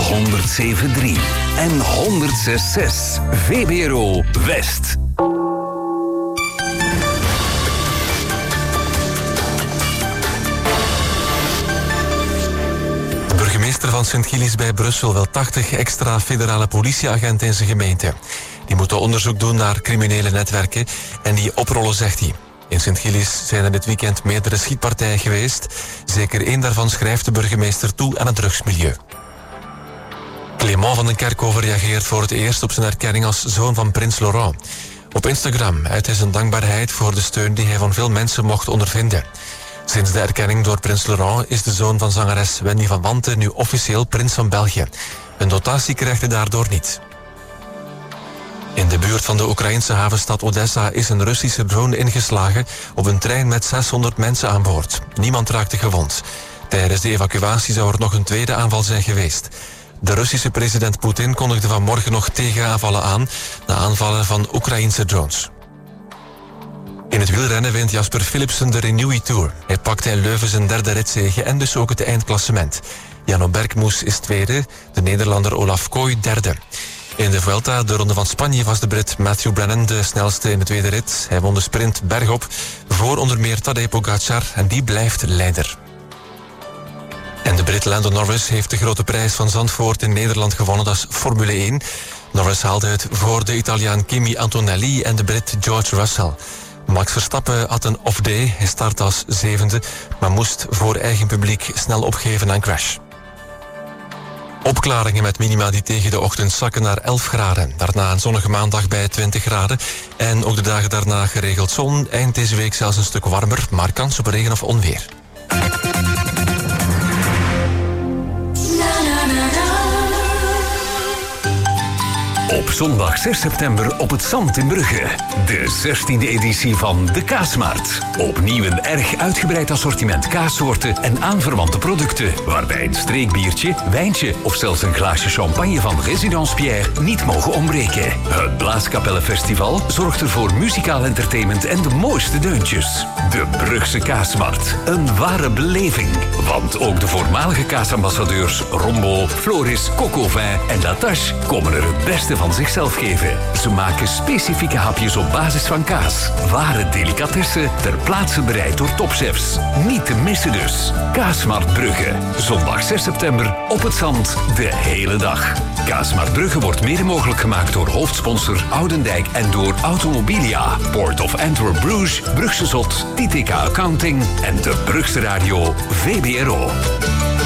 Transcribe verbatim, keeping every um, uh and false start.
honderdzeven komma drie en honderdzes komma zes. V B R O West. De burgemeester van Sint-Gilles bij Brussel wil tachtig extra federale politieagenten in zijn gemeente. Die moeten onderzoek doen naar criminele netwerken en die oprollen, zegt hij. In Sint-Gilles zijn er dit weekend meerdere schietpartijen geweest. Zeker één daarvan schrijft de burgemeester toe aan het drugsmilieu. Clément van den Kerkhoven reageert voor het eerst op zijn erkenning als zoon van prins Laurent. Op Instagram uit hij zijn dankbaarheid voor de steun die hij van veel mensen mocht ondervinden. Sinds de erkenning door prins Laurent is de zoon van zangeres Wendy van Wanten nu officieel prins van België. Een dotatie krijgt hij daardoor niet. In de buurt van de Oekraïnse havenstad Odessa is een Russische drone ingeslagen op een trein met zeshonderd mensen aan boord. Niemand raakte gewond. Tijdens de evacuatie zou er nog een tweede aanval zijn geweest. De Russische president Poetin kondigde vanmorgen nog tegenaanvallen aan, na aanvallen van Oekraïnse drones. In het wielrennen wint Jasper Philipsen de Renewy Tour. Hij pakte in Leuven zijn derde ritzege en dus ook het eindklassement. Jano Bergmoes is tweede, de Nederlander Olaf Kooi derde. In de Vuelta, de Ronde van Spanje, was de Brit Matthew Brennan de snelste in de tweede rit. Hij won de sprint bergop voor onder meer Tadej Pogacar en die blijft leider. En de Brit Lando Norris heeft de grote prijs van Zandvoort in Nederland gewonnen, dat is Formule één. Norris haalde het voor de Italiaan Kimi Antonelli en de Brit George Russell. Max Verstappen had een off-day, hij startte als zevende, maar moest voor eigen publiek snel opgeven aan crash. Opklaringen met minima die tegen de ochtend zakken naar elf graden. Daarna een zonnige maandag bij twintig graden. En ook de dagen daarna geregeld zon. Eind deze week zelfs een stuk warmer, maar kans op regen of onweer. Op zondag zes september op het Zand in Brugge. De zestiende editie van de Kaasmarkt. Opnieuw een erg uitgebreid assortiment kaassoorten en aanverwante producten. Waarbij een streekbiertje, wijntje of zelfs een glaasje champagne van Résidence Pierre niet mogen ontbreken. Het Blaaskapellenfestival zorgt er voor muzikaal entertainment en de mooiste deuntjes. De Brugse Kaasmarkt. Een ware beleving. Want ook de voormalige kaasambassadeurs Rombo, Floris, Cocovin en Latache komen er het beste van zichzelf geven. Ze maken specifieke hapjes op basis van kaas. Ware delicatessen ter plaatse bereid door topchefs. Niet te missen dus. Kaasmarkt Brugge. Zondag zes september op het Zand de hele dag. Kaasmarkt Brugge wordt mede mogelijk gemaakt door hoofdsponsor Oudendijk en door Automobilia, Port of Antwerp Bruges, Brugse Zot, T T K Accounting en de Brugse Radio V B R O.